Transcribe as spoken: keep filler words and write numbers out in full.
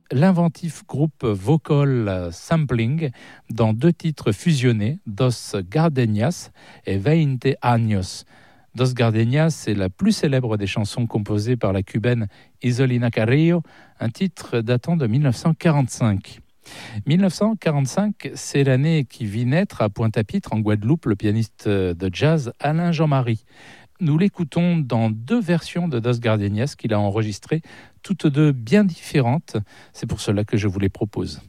l'inventif groupe vocal Sampling dans deux titres fusionnés, Dos Gardenias et Veinte Años. Dos Gardenias est la plus célèbre des chansons composées par la cubaine Isolina Carrillo, un titre datant de dix-neuf cent quarante-cinq. dix-neuf cent quarante-cinq, c'est l'année qui vit naître à Pointe-à-Pitre, en Guadeloupe, le pianiste de jazz Alain Jean-Marie. Nous l'écoutons dans deux versions de Dos Gardenias qu'il a enregistrées, toutes deux bien différentes. C'est pour cela que je vous les propose.